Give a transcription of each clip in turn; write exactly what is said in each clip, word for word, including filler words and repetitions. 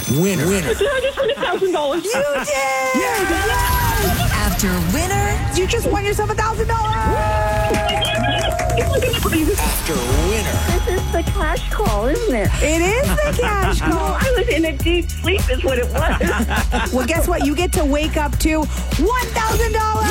Winner. Winner. I just won one thousand dollars. You did! Yeah. After winner, you just won yourself one thousand dollars! After winner. This is the cash call, isn't it? It is the cash No, call. I was in a deep sleep is what it was. Well, guess what? You get to wake up to one thousand dollars!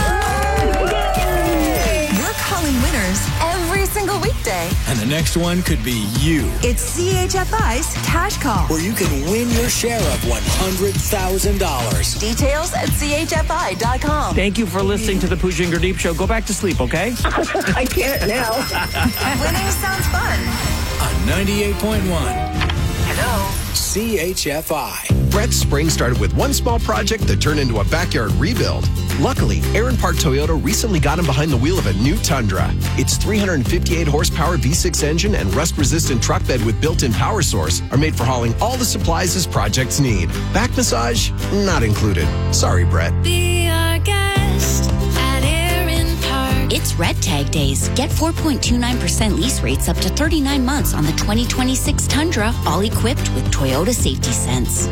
We're calling winners every single weekday. And the next one could be you, It's C H F I's Cash Call. where you can win your share of one hundred thousand dollars. Details at C H F I dot com. Thank you for listening to the Pooja and Gurdeep Show. Go back to sleep, okay? I can't now. Winning sounds fun. On ninety-eight point one Hello. C H F I. Brett's spring started with one small project that turned into a backyard rebuild. Luckily, Aaron Park Toyota recently got him behind the wheel of a new Tundra. Its three hundred fifty-eight horsepower V six engine and rust-resistant truck bed with built-in power source are made for hauling all the supplies his projects need. Back massage, not included. Sorry, Brett. Be our guest at Aaron Park. It's Red Tag Days. Get four point two nine percent lease rates up to thirty-nine months on the twenty twenty-six Tundra, all equipped with Toyota Safety Sense.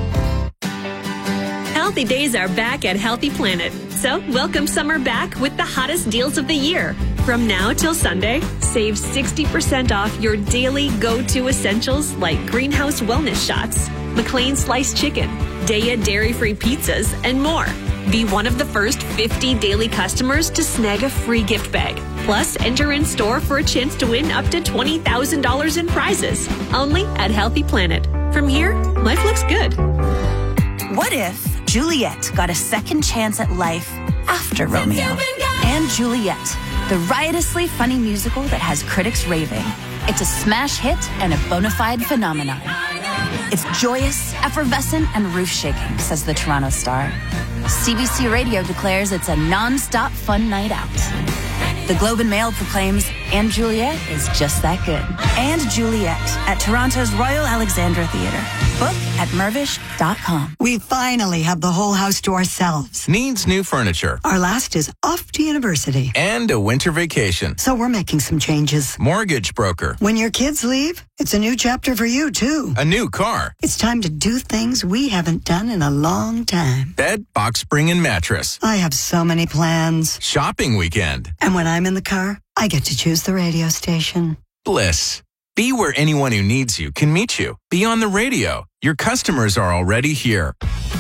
Healthy days are back at Healthy Planet. So welcome summer back with the hottest deals of the year. From now till Sunday, save sixty percent off your daily go-to essentials like Greenhouse Wellness Shots, McLean Sliced Chicken, Daya Dairy-Free Pizzas, and more. Be one of the first fifty daily customers to snag a free gift bag. Plus, enter in store for a chance to win up to twenty thousand dollars in prizes. Only at Healthy Planet. From here, life looks good. What if Juliet got a second chance at life after Romeo? And Juliet, the riotously funny musical that has critics raving. It's a smash hit and a bona fide phenomenon. It's joyous, effervescent, and roof-shaking, says the Toronto Star. C B C Radio declares it's a non-stop fun night out. The Globe and Mail proclaims, and Juliet is just that good. And Juliet at Toronto's Royal Alexandra Theatre. Book at mervish dot com. We finally have the whole house to ourselves. Needs new furniture. Our last is off to university. And a winter vacation. So we're making some changes. Mortgage broker. When your kids leave, it's a new chapter for you, too. A new car. It's time to do things we haven't done in a long time. Bed, box spring, and mattress. I have so many plans. Shopping weekend. And when I'm in the car, I get to choose the radio station. Bliss. Be where anyone who needs you can meet you. Be on the radio. Your customers are already here.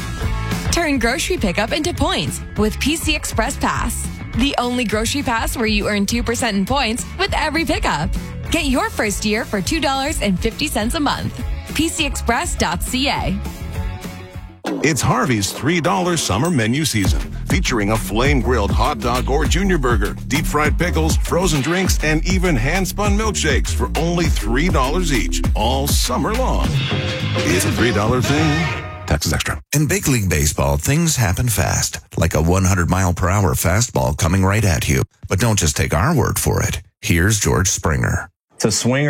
Turn grocery pickup into points with P C Express Pass. The only grocery pass where you earn two percent in points with every pickup. Get your first year for two dollars and fifty cents a month. P C express dot C A. It's Harvey's three dollar summer menu season, featuring a flame-grilled hot dog or junior burger, deep-fried pickles, frozen drinks, and even hand-spun milkshakes for only three dollars each, all summer long. It's a three dollar thing. Taxes extra. In big league baseball, things happen fast, like a one hundred mile per hour fastball coming right at you. But don't just take our word for it. Here's George Springer. To swing